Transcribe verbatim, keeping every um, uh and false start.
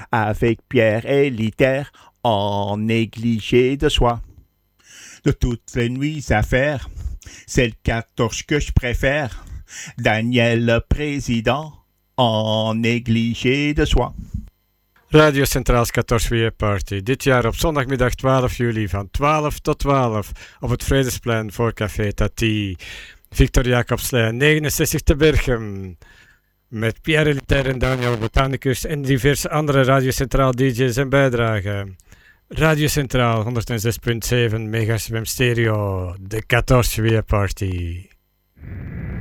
avec Pierre élitaire en négligé de soi. De toutes les nuits à faire, c'est le quatorze que je préfère. Daniel le président en négligé de soi. Radio Centraals quatorze Weer Party. Dit jaar op zondagmiddag twaalf juli van twaalf tot twaalf op het Vredesplein voor Café Tati. Victor Jacobslijn negenenzestig te Berchem. Met Pierre Elitaire en Daniel Botanicus en diverse andere Radio Centraal D J's en bijdragen. Radio Centraal honderdzes punt zeven Megaswem Stereo. De quatorze Weer Party.